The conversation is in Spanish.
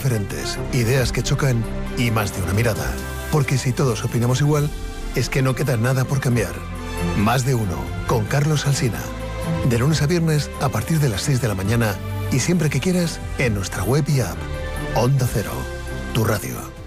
diferentes, ideas que chocan y más de una mirada. Porque si todos opinamos igual, es que no queda nada por cambiar. Más de uno, con Carlos Alsina. De lunes a viernes a partir de las 6 de la mañana y siempre que quieras en nuestra web y app. Onda Cero, tu radio.